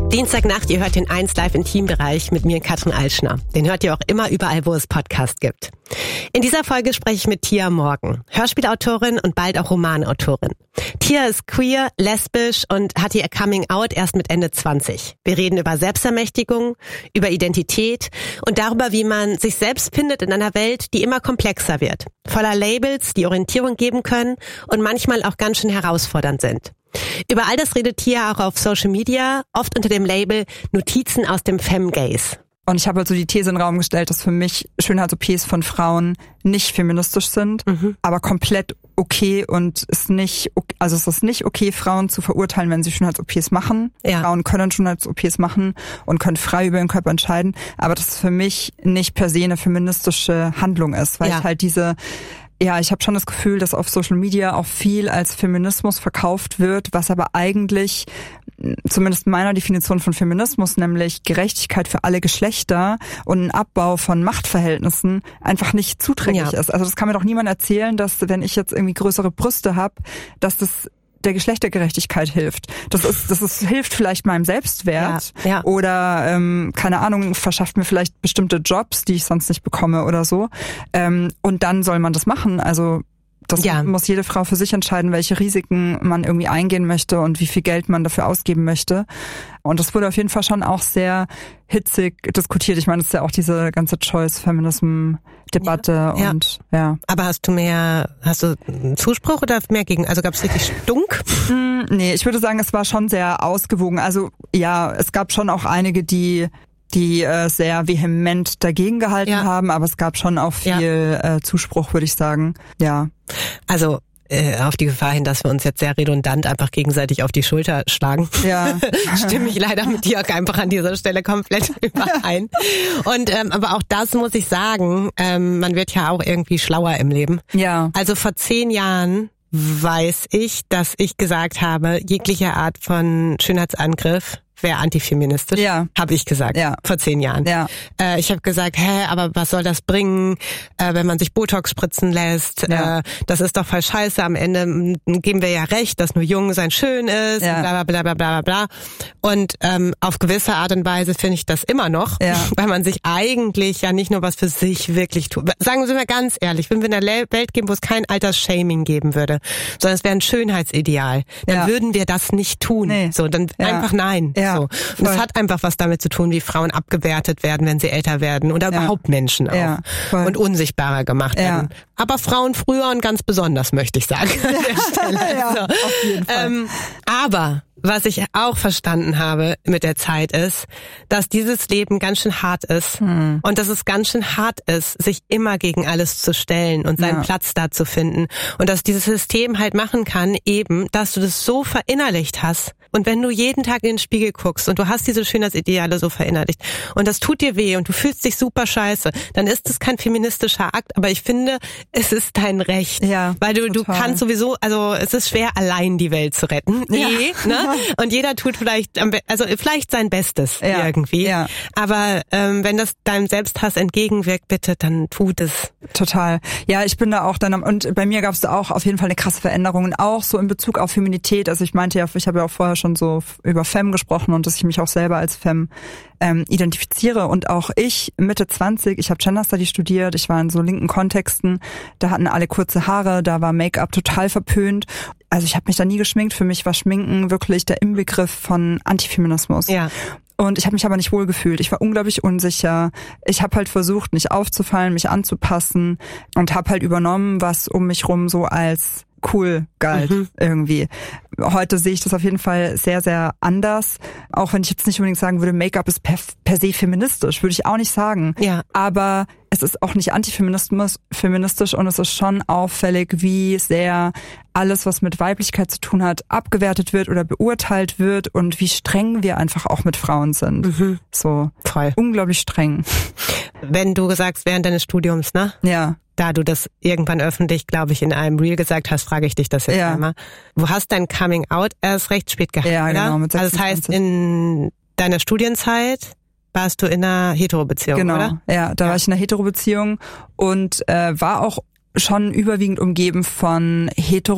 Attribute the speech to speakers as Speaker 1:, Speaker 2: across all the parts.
Speaker 1: Dienstagnacht, ihr hört den 1 Live Intimbereich mit mir, Katrin Altschner. Den hört ihr auch immer überall, wo es Podcasts gibt. In dieser Folge spreche ich mit Tia Morgan, Hörspielautorin und bald auch Romanautorin. Tia ist queer, lesbisch und hatte ihr Coming Out erst mit Ende 20. Wir reden über Selbstermächtigung, über Identität und darüber, wie man sich selbst findet in einer Welt, die immer komplexer wird. Voller Labels, die Orientierung geben können und manchmal auch ganz schön herausfordernd sind. Über all das redet Tia auch auf Social Media, oft unter dem Label Notizen aus dem Femgaze.
Speaker 2: Und ich habe halt so die These in den Raum gestellt, dass für mich Schönheits-OPs von Frauen nicht feministisch sind, aber komplett okay und es ist nicht okay, Frauen zu verurteilen, wenn sie Schönheits-OPs machen. Ja. Frauen können Schönheits-OPs machen und können frei über ihren Körper entscheiden, aber dass es für mich nicht per se eine feministische Handlung ist, weil ich halt ich habe schon das Gefühl, dass auf Social Media auch viel als Feminismus verkauft wird, was aber eigentlich, zumindest meiner Definition von Feminismus, nämlich Gerechtigkeit für alle Geschlechter und ein Abbau von Machtverhältnissen, einfach nicht zuträglich ist. Also das kann mir doch niemand erzählen, dass wenn ich jetzt irgendwie größere Brüste habe, dass das der Geschlechtergerechtigkeit hilft. Das hilft vielleicht meinem Selbstwert oder keine Ahnung, verschafft mir vielleicht bestimmte Jobs, die ich sonst nicht bekomme oder so. Und dann soll man das machen. Also das muss jede Frau für sich entscheiden, welche Risiken man irgendwie eingehen möchte und wie viel Geld man dafür ausgeben möchte. Und das wurde auf jeden Fall schon auch sehr hitzig diskutiert. Ich meine, es ist ja auch diese ganze Choice-Feminism-Debatte und
Speaker 1: Aber hast du einen Zuspruch oder mehr gegen? Also gab es richtig Stunk?
Speaker 2: Nee, ich würde sagen, es war schon sehr ausgewogen. Also ja, es gab schon auch einige, die sehr vehement dagegen gehalten haben, aber es gab schon auch viel Zuspruch, würde ich sagen. Ja.
Speaker 1: Also auf die Gefahr hin, dass wir uns jetzt sehr redundant einfach gegenseitig auf die Schulter schlagen.
Speaker 2: Ja.
Speaker 1: Stimme ich leider mit dir einfach an dieser Stelle komplett überein. Und aber auch das muss ich sagen, man wird ja auch irgendwie schlauer im Leben.
Speaker 2: Ja.
Speaker 1: Also vor 10 Jahren weiß ich, dass ich gesagt habe, jegliche Art von Schönheitsangriff wäre antifeministisch, habe ich gesagt, vor 10 Jahren.
Speaker 2: Ja.
Speaker 1: Ich habe gesagt, aber was soll das bringen, wenn man sich Botox spritzen lässt?
Speaker 2: Ja.
Speaker 1: Das ist doch voll scheiße. Am Ende geben wir ja recht, dass nur jung sein schön ist, bla bla bla bla bla bla. Und auf gewisse Art und Weise finde ich das immer noch, weil man sich eigentlich ja nicht nur was für sich wirklich tut. Sagen wir mal ganz ehrlich, wenn wir in einer Welt geben, wo es kein Altersshaming geben würde, sondern es wäre ein Schönheitsideal, dann würden wir das nicht tun. Nee. So, dann einfach nein.
Speaker 2: Ja.
Speaker 1: So. Und das hat einfach was damit zu tun, wie Frauen abgewertet werden, wenn sie älter werden oder überhaupt Menschen auch und unsichtbarer gemacht werden. Aber Frauen früher und ganz besonders, möchte ich sagen. An der Stelle.
Speaker 2: Auf jeden Fall.
Speaker 1: Aber was ich auch verstanden habe mit der Zeit ist, dass dieses Leben ganz schön hart ist und dass es ganz schön hart ist, sich immer gegen alles zu stellen und seinen Platz da zu finden und dass dieses System halt machen kann eben, dass du das so verinnerlicht hast. Und wenn du jeden Tag in den Spiegel guckst und du hast diese Schönheitsideale so verinnerlicht und das tut dir weh und du fühlst dich super scheiße, dann ist es kein feministischer Akt, aber ich finde, es ist dein Recht.
Speaker 2: Ja,
Speaker 1: weil du kannst sowieso, also es ist schwer, allein die Welt zu retten. Ne? Und jeder tut vielleicht sein Bestes irgendwie. Ja. Aber wenn das deinem Selbsthass entgegenwirkt, bitte, dann tut es.
Speaker 2: Total. Ja, ich bin da auch dann und bei mir gab es da auch auf jeden Fall eine krasse Veränderung und auch so in Bezug auf Feminität. Also ich meinte ich habe ja auch vorher schon so über Femme gesprochen und dass ich mich auch selber als Femme identifiziere und auch ich Mitte 20, ich habe Gender Study studiert, ich war in so linken Kontexten, da hatten alle kurze Haare, da war Make-up total verpönt. Also ich habe mich da nie geschminkt, für mich war Schminken wirklich der Inbegriff von Antifeminismus.
Speaker 1: Ja.
Speaker 2: Und ich habe mich aber nicht wohlgefühlt. Ich war unglaublich unsicher. Ich habe halt versucht, nicht aufzufallen, mich anzupassen und habe halt übernommen, was um mich rum so als cool galt irgendwie. Heute sehe ich das auf jeden Fall sehr, sehr anders. Auch wenn ich jetzt nicht unbedingt sagen würde, Make-up ist per se feministisch, würde ich auch nicht sagen.
Speaker 1: Ja.
Speaker 2: Aber es ist auch nicht antifeministisch und es ist schon auffällig, wie sehr alles, was mit Weiblichkeit zu tun hat, abgewertet wird oder beurteilt wird und wie streng wir einfach auch mit Frauen sind. So
Speaker 1: voll.
Speaker 2: Unglaublich streng.
Speaker 1: Wenn du sagst, während deines Studiums, ne?
Speaker 2: Ja.
Speaker 1: Da du das irgendwann öffentlich, glaube ich, in einem Reel gesagt hast, frage ich dich das jetzt einmal. Du hast dein Coming Out erst recht spät gehabt, oder?
Speaker 2: Genau, mit 26.
Speaker 1: Also das heißt, in deiner Studienzeit warst du in einer Hetero-Beziehung, oder?
Speaker 2: Ja, da war ich in einer Hetero-Beziehung und war auch schon überwiegend umgeben von hetero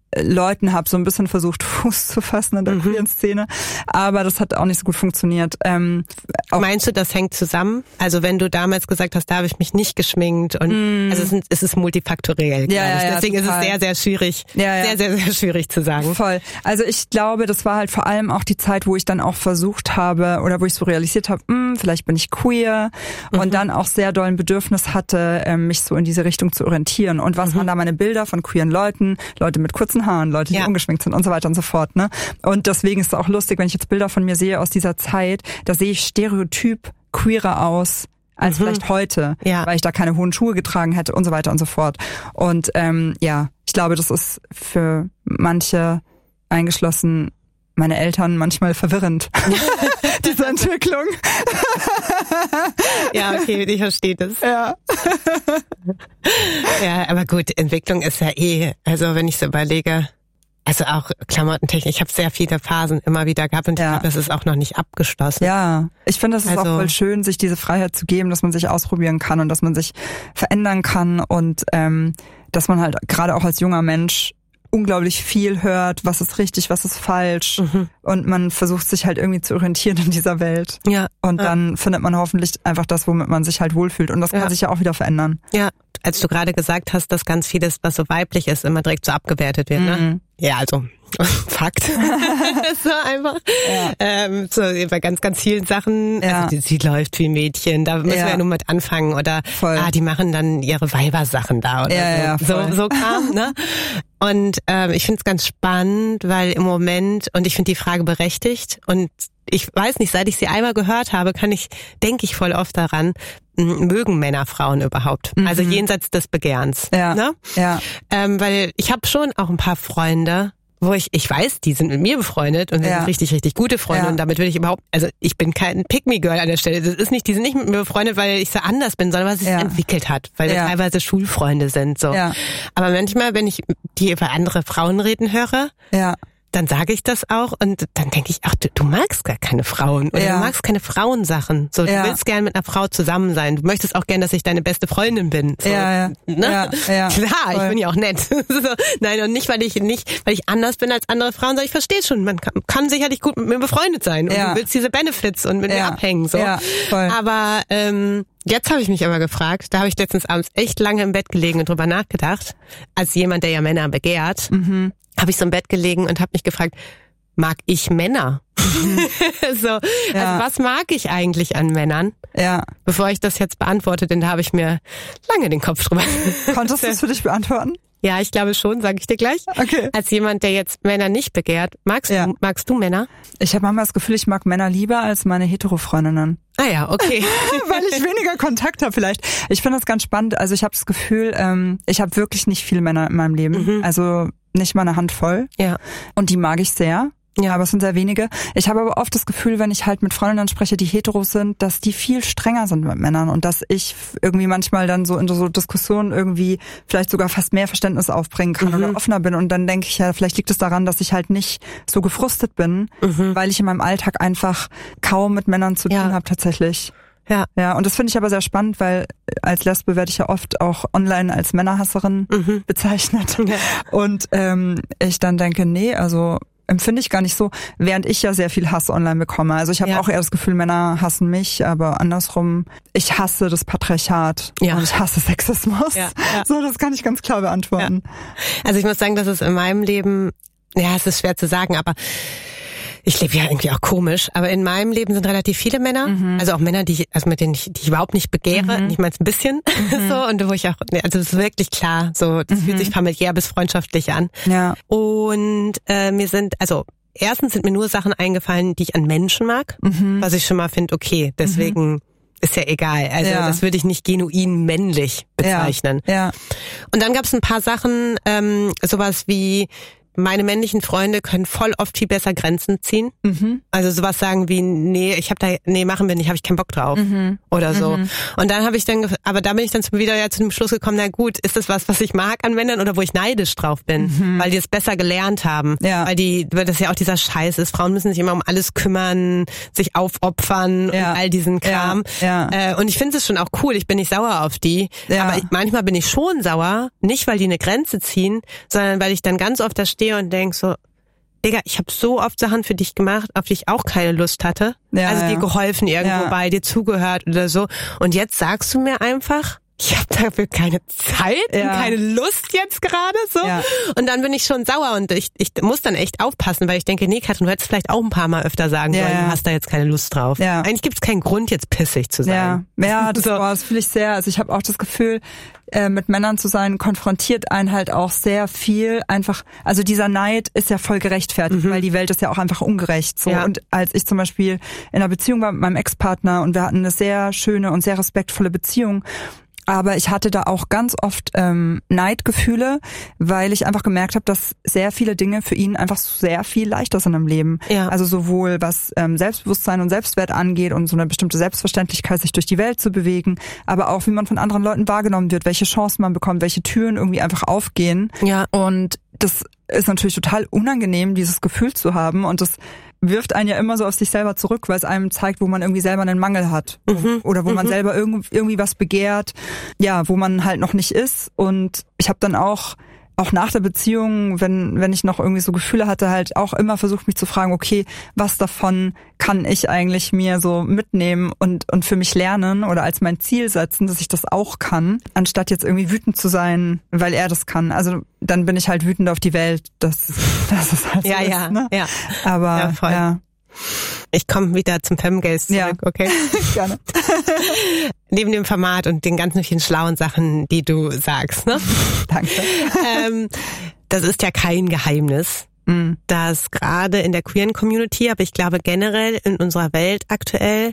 Speaker 2: Leuten habe so ein bisschen versucht, Fuß zu fassen in der queeren Szene, aber das hat auch nicht so gut funktioniert.
Speaker 1: Meinst du, das hängt zusammen? Also wenn du damals gesagt hast, da habe ich mich nicht geschminkt und also es ist multifaktoriell, glaube ich. Deswegen ist es sehr, sehr schwierig, sehr, sehr, sehr schwierig zu sagen.
Speaker 2: Voll. Also ich glaube, das war halt vor allem auch die Zeit, wo ich dann auch versucht habe oder wo ich so realisiert habe, vielleicht bin ich queer und dann auch sehr doll ein Bedürfnis hatte, mich so in diese Richtung zu orientieren. Und was waren da meine Bilder von queeren Leuten, Leute mit kurzen Haaren, Leute, die ungeschminkt sind und so weiter und so fort, ne? Und deswegen ist es auch lustig, wenn ich jetzt Bilder von mir sehe aus dieser Zeit, da sehe ich stereotyp queerer aus als vielleicht heute, weil ich da keine hohen Schuhe getragen hätte und so weiter und so fort. Und ich glaube, das ist für manche, eingeschlossen meine Eltern, manchmal verwirrend, diese Entwicklung.
Speaker 1: Ja, okay, ich verstehe das.
Speaker 2: Ja.
Speaker 1: Ja, aber gut, Entwicklung ist ja also wenn ich so überlege, also auch Klamottentechnik, ich habe sehr viele Phasen immer wieder gehabt und ich glaube, das ist auch noch nicht abgeschlossen.
Speaker 2: Ja, ich finde, das ist auch voll schön, sich diese Freiheit zu geben, dass man sich ausprobieren kann und dass man sich verändern kann und dass man halt gerade auch als junger Mensch unglaublich viel hört, was ist richtig, was ist falsch und man versucht sich halt irgendwie zu orientieren in dieser Welt. Ja. Und dann findet man hoffentlich einfach das, womit man sich halt wohlfühlt und das kann sich ja auch wieder verändern.
Speaker 1: Ja, als du gerade gesagt hast, dass ganz vieles, was so weiblich ist, immer direkt so abgewertet wird, ne? Ja, also Fakt. So einfach. Ja. So bei ganz, ganz vielen Sachen. Ja. Also sie läuft wie Mädchen, da müssen wir ja nur mit anfangen. Oder die machen dann ihre Weibersachen da oder so Kram, ne? Und ich finde es ganz spannend, weil im Moment, und ich finde die Frage berechtigt, und ich weiß nicht, seit ich sie einmal gehört habe, denke ich voll oft daran, mögen Männer Frauen überhaupt? Also jenseits des Begehrens. Ja. Ne? Ja. Weil ich habe schon auch ein paar Freunde, wo ich weiß, die sind mit mir befreundet und sind richtig, richtig gute Freunde und damit will ich also ich bin kein Pick-me-Girl an der Stelle. Das ist nicht, die sind nicht mit mir befreundet, weil ich so anders bin, sondern weil es sich entwickelt hat, weil wir teilweise Schulfreunde sind, so. Ja. Aber manchmal, wenn ich die über andere Frauen reden höre, dann sage ich das auch und dann denke ich, ach, du magst gar keine Frauen oder du magst keine Frauensachen. So, du willst gern mit einer Frau zusammen sein. Du möchtest auch gern, dass ich deine beste Freundin bin. So, ne? Klar, voll. Ich bin ja auch nett. So, nein, und nicht, weil ich anders bin als andere Frauen, sondern ich verstehe schon, man kann sicherlich gut mit mir befreundet sein und du willst diese Benefits und mit mir abhängen. So. Ja, voll. Aber jetzt habe ich mich aber gefragt, da habe ich letztens abends echt lange im Bett gelegen und drüber nachgedacht, als jemand, der ja Männer begehrt, habe ich so im Bett gelegen und habe mich gefragt, mag ich Männer? Also was mag ich eigentlich an Männern? Ja. Bevor ich das jetzt beantworte, denn da habe ich mir lange den Kopf drüber.
Speaker 2: Konntest du es für dich beantworten?
Speaker 1: Ja, ich glaube schon, sage ich dir gleich. Okay. Als jemand, der jetzt Männer nicht begehrt, magst du Männer?
Speaker 2: Ich habe manchmal das Gefühl, ich mag Männer lieber als meine Hetero-Freundinnen.
Speaker 1: Ah ja, okay.
Speaker 2: Weil ich weniger Kontakt habe vielleicht. Ich finde das ganz spannend. Also ich habe das Gefühl, ich habe wirklich nicht viele Männer in meinem Leben. Also nicht mal eine Handvoll. Ja. Und die mag ich sehr. Ja, aber es sind sehr wenige. Ich habe aber oft das Gefühl, wenn ich halt mit Freundinnen spreche, die heteros sind, dass die viel strenger sind mit Männern und dass ich irgendwie manchmal dann so in so Diskussionen irgendwie vielleicht sogar fast mehr Verständnis aufbringen kann oder offener bin. Und dann denke ich ja, vielleicht liegt es daran, dass ich halt nicht so gefrustet bin, weil ich in meinem Alltag einfach kaum mit Männern zu tun habe tatsächlich. Ja. Ja, und das finde ich aber sehr spannend, weil als Lesbe werde ich ja oft auch online als Männerhasserin bezeichnet. Ja. Und ich dann denke, nee, also empfinde ich gar nicht so, während ich ja sehr viel Hass online bekomme. Also ich habe auch eher das Gefühl, Männer hassen mich, aber andersrum, ich hasse das Patriarchat und ich hasse Sexismus. Ja. Ja. So, das kann ich ganz klar beantworten. Ja.
Speaker 1: Also ich muss sagen, dass es in meinem Leben, es ist schwer zu sagen, aber ich lebe ja irgendwie auch komisch, aber in meinem Leben sind relativ viele Männer, also auch Männer, mit denen ich überhaupt nicht begehre, nicht mal ein bisschen, so, und wo ich auch, also es ist wirklich klar, so, das fühlt sich familiär bis freundschaftlich an. Ja. Und erstens sind mir nur Sachen eingefallen, die ich an Menschen mag, was ich schon mal finde, okay, deswegen ist ja egal. Also das würde ich nicht genuin männlich bezeichnen. Ja. Und dann gab es ein paar Sachen, sowas wie meine männlichen Freunde können voll oft viel besser Grenzen ziehen. Also sowas sagen wie, machen wir nicht, habe ich keinen Bock drauf. Oder so. Und dann aber da bin ich dann wieder zu dem Schluss gekommen, na gut, ist das was ich mag an Männern oder wo ich neidisch drauf bin? Weil die es besser gelernt haben. Ja. Weil das ja auch dieser Scheiß ist. Frauen müssen sich immer um alles kümmern, sich aufopfern und all diesen Kram. Ja. Und ich finde es schon auch cool, ich bin nicht sauer auf die. Ja. Aber manchmal bin ich schon sauer, nicht weil die eine Grenze ziehen, sondern weil ich dann ganz oft da stehe und denk so, Digga, ich habe so oft Sachen für dich gemacht, auf die ich auch keine Lust hatte. Ja, also dir geholfen irgendwo bei, dir zugehört oder so. Und jetzt sagst du mir einfach, ich habe dafür keine Zeit und keine Lust jetzt gerade so. Ja. Und dann bin ich schon sauer und ich muss dann echt aufpassen, weil ich denke, nee, Katrin, du hättest vielleicht auch ein paar Mal öfter sagen sollen, du hast da jetzt keine Lust drauf. Ja. Eigentlich gibt es keinen Grund, jetzt pissig zu sein.
Speaker 2: Ja, das fühle ich sehr. Also ich habe auch das Gefühl, mit Männern zu sein, konfrontiert einen halt auch sehr viel einfach, also dieser Neid ist ja voll gerechtfertigt, weil die Welt ist ja auch einfach ungerecht. So. Ja. Und als ich zum Beispiel in einer Beziehung war mit meinem Ex-Partner und wir hatten eine sehr schöne und sehr respektvolle Beziehung, aber ich hatte da auch ganz oft Neidgefühle, weil ich einfach gemerkt habe, dass sehr viele Dinge für ihn einfach sehr viel leichter sind im Leben. Ja. Also sowohl was Selbstbewusstsein und Selbstwert angeht und so eine bestimmte Selbstverständlichkeit, sich durch die Welt zu bewegen, aber auch wie man von anderen Leuten wahrgenommen wird, welche Chancen man bekommt, welche Türen irgendwie einfach aufgehen. Ja. Und das ist natürlich total unangenehm, dieses Gefühl zu haben, und das wirft einen ja immer so auf sich selber zurück, weil es einem zeigt, wo man irgendwie selber einen Mangel hat oder wo man selber irgendwie was begehrt, ja, wo man halt noch nicht ist. Und ich habe dann auch nach der Beziehung, wenn ich noch irgendwie so Gefühle hatte, halt auch immer versucht, mich zu fragen, okay, was davon kann ich eigentlich mir so mitnehmen und für mich lernen oder als mein Ziel setzen, dass ich das auch kann, anstatt jetzt irgendwie wütend zu sein, weil er das kann. Also dann bin ich halt wütend auf die Welt, dass es halt so ist. Ne? Ja. Aber voll. Ja.
Speaker 1: Ich komme wieder zum Femgaze zurück, okay?
Speaker 2: Gerne.
Speaker 1: Neben dem Format und den ganzen vielen schlauen Sachen, die du sagst, ne?
Speaker 2: Danke.
Speaker 1: Das ist ja kein Geheimnis, dass gerade in der queeren Community, aber ich glaube generell in unserer Welt aktuell,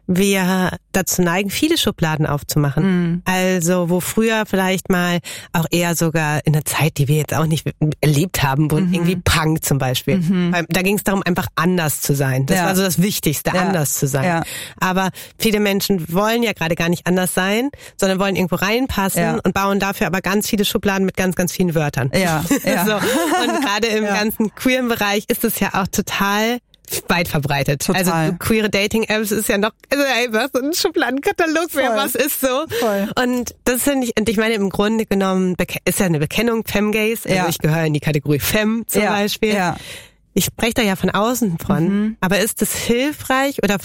Speaker 1: wir dazu neigen, viele Schubladen aufzumachen. Also wo früher vielleicht mal auch eher sogar in der Zeit, die wir jetzt auch nicht erlebt haben, wo irgendwie Punk zum Beispiel. Weil da ging es darum, einfach anders zu sein. Das war so das Wichtigste, anders zu sein. Ja. Aber viele Menschen wollen ja gerade gar nicht anders sein, sondern wollen irgendwo reinpassen und bauen dafür aber ganz viele Schubladen mit ganz, ganz vielen Wörtern.
Speaker 2: Ja.
Speaker 1: So. Und gerade im ganzen queeren Bereich ist es ja auch total weit verbreitet.
Speaker 2: Total.
Speaker 1: Also queere Dating-Apps ist ja noch, was so ein Schubladenkatalog, wer was ist so. Voll. Und das finde ich, und ich meine, im Grunde genommen ist ja eine Bekennung, Femgaze. Also ich gehöre in die Kategorie Fem zum Beispiel. Ja. Ich spreche da ja von außen von. Aber ist das hilfreich oder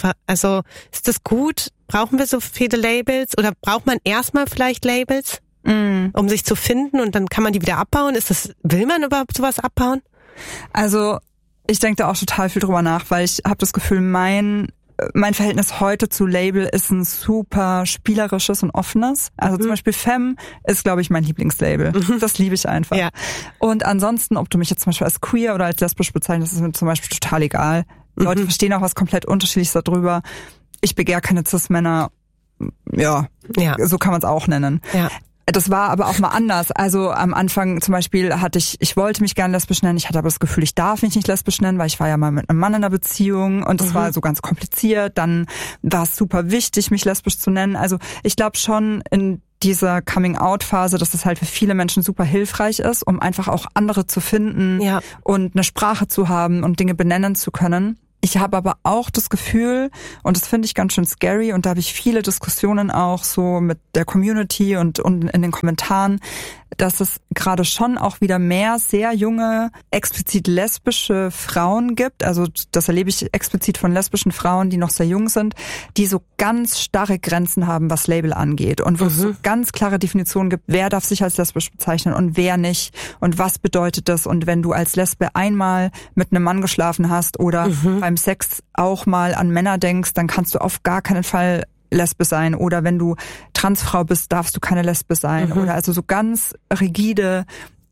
Speaker 1: ist das gut? Brauchen wir so viele Labels oder braucht man erstmal vielleicht Labels, um sich zu finden und dann kann man die wieder abbauen? Will man überhaupt sowas abbauen?
Speaker 2: Also ich denke da auch total viel drüber nach, weil ich habe das Gefühl, mein Verhältnis heute zu Label ist ein super spielerisches und offenes. Also zum Beispiel Femme ist, glaube ich, mein Lieblingslabel. Das liebe ich einfach. Ja. Und ansonsten, ob du mich jetzt zum Beispiel als queer oder als lesbisch bezeichnest, ist mir zum Beispiel total egal. Leute verstehen auch was komplett Unterschiedliches darüber. Ich begehre keine Cis-Männer. Ja, so kann man es auch nennen. Ja. Das war aber auch mal anders. Also am Anfang zum Beispiel ich wollte mich gerne lesbisch nennen, ich hatte aber das Gefühl, ich darf mich nicht lesbisch nennen, weil ich war ja mal mit einem Mann in einer Beziehung und das war so ganz kompliziert. Dann war es super wichtig, mich lesbisch zu nennen. Also ich glaube schon in dieser Coming-out-Phase, dass das halt für viele Menschen super hilfreich ist, um einfach auch andere zu finden und eine Sprache zu haben und Dinge benennen zu können. Ich habe aber auch das Gefühl, und das finde ich ganz schön scary, und da habe ich viele Diskussionen auch so mit der Community und in den Kommentaren, dass es gerade schon auch wieder mehr sehr junge, explizit lesbische Frauen gibt. Also das erlebe ich explizit von lesbischen Frauen, die noch sehr jung sind, die so ganz starre Grenzen haben, was Label angeht. Und wo es so ganz klare Definitionen gibt, wer darf sich als lesbisch bezeichnen und wer nicht. Und was bedeutet das? Und wenn du als Lesbe einmal mit einem Mann geschlafen hast oder beim Sex auch mal an Männer denkst, dann kannst du auf gar keinen Fall Lesbe sein, oder wenn du Transfrau bist, darfst du keine Lesbe sein, oder also so ganz rigide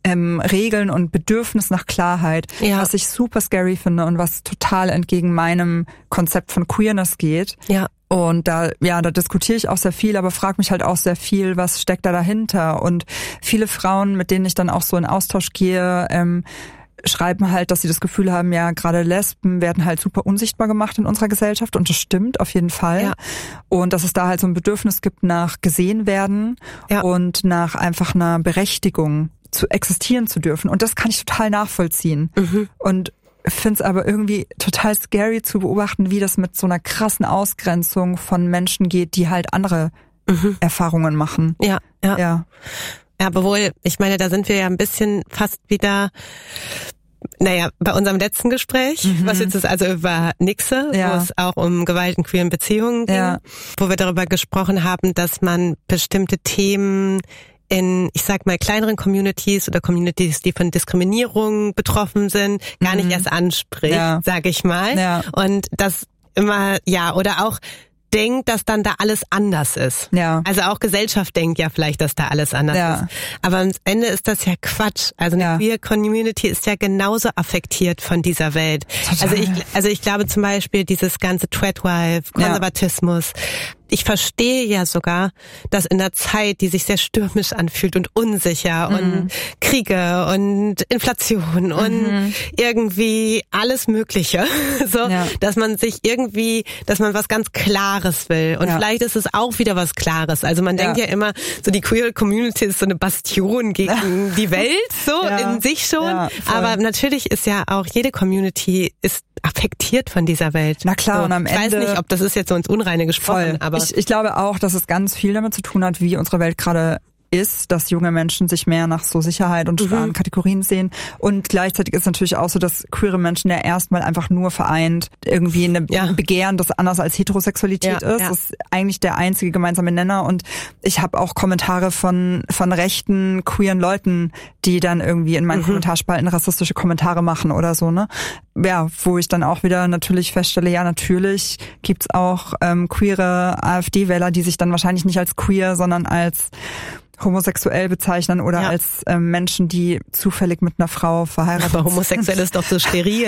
Speaker 2: Regeln und Bedürfnis nach Klarheit, was ich super scary finde und was total entgegen meinem Konzept von Queerness geht. Ja. Und da diskutiere ich auch sehr viel, aber frage mich halt auch sehr viel, was steckt da dahinter. Und viele Frauen, mit denen ich dann auch so in Austausch gehe, schreiben halt, dass sie das Gefühl haben, ja, gerade Lesben werden halt super unsichtbar gemacht in unserer Gesellschaft und das stimmt auf jeden Fall. Ja. Und dass es da halt so ein Bedürfnis gibt nach gesehen werden und nach einfach einer Berechtigung zu existieren zu dürfen. Und das kann ich total nachvollziehen. Und finde es aber irgendwie total scary zu beobachten, wie das mit so einer krassen Ausgrenzung von Menschen geht, die halt andere Erfahrungen machen.
Speaker 1: Ja. Ja, obwohl, ich meine, da sind wir ja ein bisschen fast wieder, bei unserem letzten Gespräch, was jetzt ist, also über Nixe, wo es auch um Gewalt in queeren Beziehungen ging, wo wir darüber gesprochen haben, dass man bestimmte Themen in, ich sag mal, kleineren Communities oder Communities, die von Diskriminierung betroffen sind, gar nicht erst anspricht, sag ich mal. Ja. Und das immer, oder auch denkt, dass dann da alles anders ist. Ja. Also auch Gesellschaft denkt ja vielleicht, dass da alles anders ist. Aber am Ende ist das ja Quatsch. Also eine queer Community ist ja genauso affektiert von dieser Welt. Total. Also ich glaube zum Beispiel dieses ganze Tradwife, Konservatismus. Ich verstehe ja sogar, dass in der Zeit, die sich sehr stürmisch anfühlt und unsicher und Kriege und Inflation und irgendwie alles Mögliche, dass man was ganz Klares will. Und vielleicht ist es auch wieder was Klares. Also man denkt ja immer, so die queer Community ist so eine Bastion gegen die Welt, in sich schon. Ja, aber natürlich ist ja auch jede Community ist affektiert von dieser Welt.
Speaker 2: Na klar, und am Ende...
Speaker 1: Ich weiß nicht, ob das ist jetzt so ins Unreine gesprochen, aber...
Speaker 2: Ich glaube auch, dass es ganz viel damit zu tun hat, wie unsere Welt gerade ist, dass junge Menschen sich mehr nach so Sicherheit und klaren Kategorien sehen. Und gleichzeitig ist es natürlich auch so, dass queere Menschen ja erstmal einfach nur vereint irgendwie eine Begehren, das anders als Heterosexualität ist. Das ist eigentlich der einzige gemeinsame Nenner. Und ich habe auch Kommentare von rechten queeren Leuten, die dann irgendwie in meinen Kommentarspalten rassistische Kommentare machen oder so, ne? Ja, wo ich dann auch wieder natürlich feststelle, ja, natürlich gibt's auch queere AfD-Wähler, die sich dann wahrscheinlich nicht als queer, sondern als homosexuell bezeichnen oder als Menschen, die zufällig mit einer Frau verheiratet sind.
Speaker 1: Aber homosexuell ist doch so steril.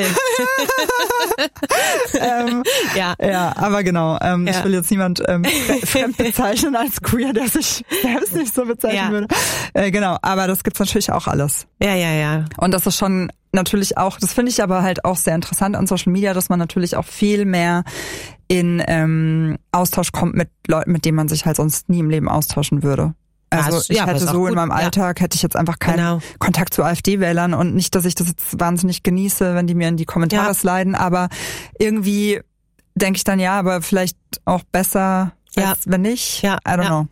Speaker 2: Aber genau. Ich will jetzt niemand fremd bezeichnen als queer, der sich selbst nicht so bezeichnen würde. Genau, aber das gibt's natürlich auch alles.
Speaker 1: Ja.
Speaker 2: Und das ist schon natürlich auch, das finde ich aber halt auch sehr interessant an Social Media, dass man natürlich auch viel mehr in Austausch kommt mit Leuten, mit denen man sich halt sonst nie im Leben austauschen würde. Also ich hätte so in meinem Alltag hätte ich jetzt einfach keinen Kontakt zu AfD-Wählern und nicht, dass ich das jetzt wahnsinnig genieße, wenn die mir in die Kommentare sliden, aber irgendwie denke ich dann aber vielleicht auch besser, als wenn nicht. I don't know.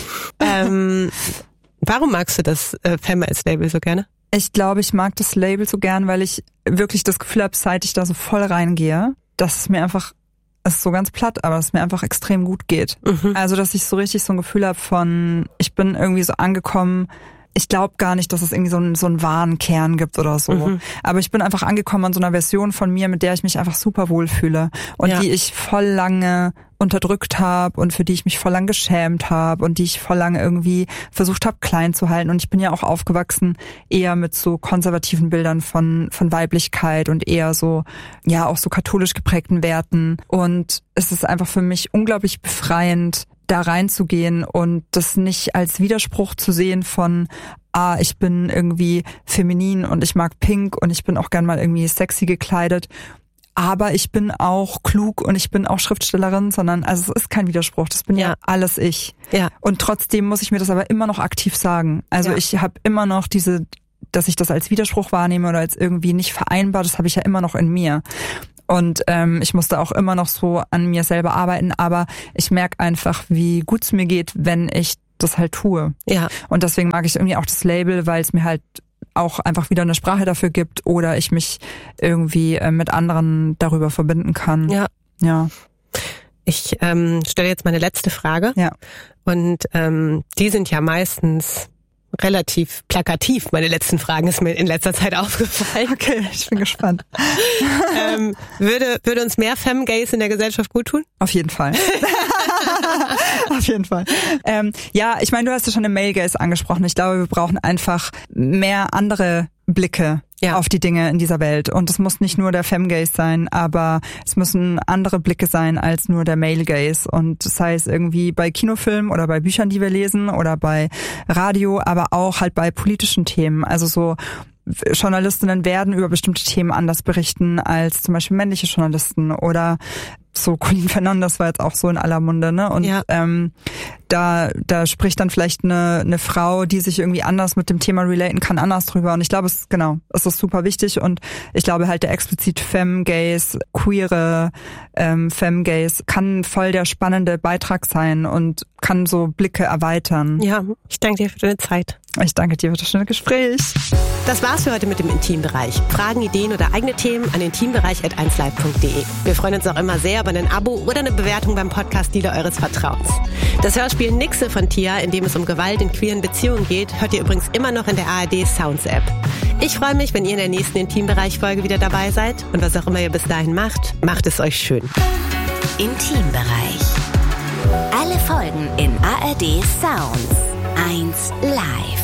Speaker 1: Warum magst du das Femme als Label so gerne?
Speaker 2: Ich glaube, ich mag das Label so gern, weil ich wirklich das Gefühl habe, seit ich da so voll reingehe, dass es mir einfach, es ist so ganz platt, aber dass es mir einfach extrem gut geht. Also, dass ich so richtig so ein Gefühl habe von, ich bin irgendwie so angekommen, ich glaube gar nicht, dass es irgendwie so einen wahren Kern gibt oder so. Aber ich bin einfach angekommen an so einer Version von mir, mit der ich mich einfach super wohlfühle und die ich voll lange unterdrückt habe und für die ich mich voll lang geschämt habe und die ich voll lange irgendwie versucht habe klein zu halten. Und ich bin ja auch aufgewachsen eher mit so konservativen Bildern von Weiblichkeit und eher so, auch so katholisch geprägten Werten. Und es ist einfach für mich unglaublich befreiend, da reinzugehen und das nicht als Widerspruch zu sehen von, ich bin irgendwie feminin und ich mag Pink und ich bin auch gern mal irgendwie sexy gekleidet, aber ich bin auch klug und ich bin auch Schriftstellerin, sondern also es ist kein Widerspruch, das bin ja alles ich. Ja. Und trotzdem muss ich mir das aber immer noch aktiv sagen. Also ich habe immer noch dass ich das als Widerspruch wahrnehme oder als irgendwie nicht vereinbar, das habe ich ja immer noch in mir. Und ich musste auch immer noch so an mir selber arbeiten, aber ich merke einfach, wie gut es mir geht, wenn ich das halt tue. Ja. Und deswegen mag ich irgendwie auch das Label, weil es mir halt auch einfach wieder eine Sprache dafür gibt oder ich mich irgendwie mit anderen darüber verbinden kann. Ja.
Speaker 1: Ich stelle jetzt meine letzte Frage. Ja. Und die sind ja meistens relativ plakativ. Meine letzten Fragen ist mir in letzter Zeit aufgefallen.
Speaker 2: Okay, ich bin gespannt.
Speaker 1: Würde uns mehr Femme-Gays in der Gesellschaft gut tun?
Speaker 2: Auf jeden Fall. Auf jeden Fall. Ich meine, du hast ja schon den Male-Gays angesprochen. Ich glaube, wir brauchen einfach mehr andere Blicke auf die Dinge in dieser Welt. Und es muss nicht nur der Femme-Gaze sein, aber es müssen andere Blicke sein als nur der Male-Gaze. Und das heißt irgendwie bei Kinofilmen oder bei Büchern, die wir lesen oder bei Radio, aber auch halt bei politischen Themen. Also so Journalistinnen werden über bestimmte Themen anders berichten als zum Beispiel männliche Journalisten oder so Colleen Fernandes war jetzt auch so in aller Munde, ne? Und da spricht dann vielleicht eine Frau, die sich irgendwie anders mit dem Thema relaten kann, anders drüber. Und ich glaube, es ist super wichtig. Und ich glaube halt, der explizit Femme-Gaze, queere Femme-Gaze kann voll der spannende Beitrag sein und kann so Blicke erweitern.
Speaker 1: Ja, ich danke dir für deine Zeit.
Speaker 2: Ich danke dir für das schöne Gespräch.
Speaker 1: Das war's für heute mit dem Intimbereich. Fragen, Ideen oder eigene Themen an intimbereich@1live.de. Wir freuen uns auch immer sehr über ein Abo oder eine Bewertung beim Podcast-Dealer eures Vertrauens. Das Hörspiel Nixe von Tia, in dem es um Gewalt in queeren Beziehungen geht, hört ihr übrigens immer noch in der ARD Sounds App. Ich freue mich, wenn ihr in der nächsten Intimbereich-Folge wieder dabei seid. Und was auch immer ihr bis dahin macht, macht es euch schön.
Speaker 3: Intimbereich. Alle Folgen in ARD Sounds. 1 Live.